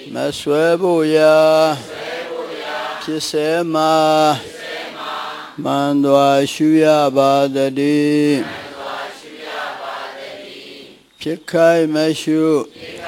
မဆွဲဖို့ရာဖြစ်စေမှာမှန်စွာရှုရပါတည်းဖြစ်ခိုက်မရှု